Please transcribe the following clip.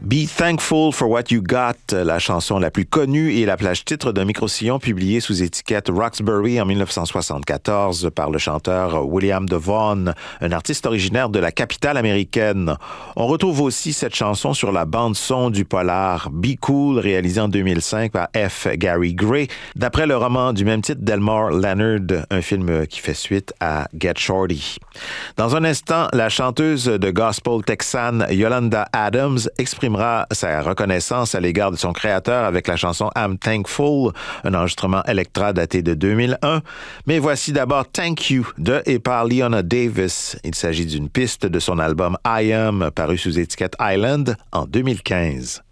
Be Thankful for What You Got, la chanson la plus connue et la plage-titre d'un micro-sillon publié sous étiquette Roxbury en 1974 par le chanteur William DeVaughn, un artiste originaire de la capitale américaine. On retrouve aussi cette chanson sur la bande-son du polar Be Cool, réalisé en 2005 par F. Gary Gray, d'après le roman du même titre d'Elmore Leonard, un film qui fait suite à Get Shorty. Dans un instant, la chanteuse de gospel texane Yolanda Adams exprimera sa reconnaissance à l'égard de son créateur avec la chanson I'm Thankful, un enregistrement Elektra daté de 2001. Mais voici d'abord Thank You de et par Leona Davis. Il s'agit d'une piste de son album I Am, paru sous étiquette Island en 2015.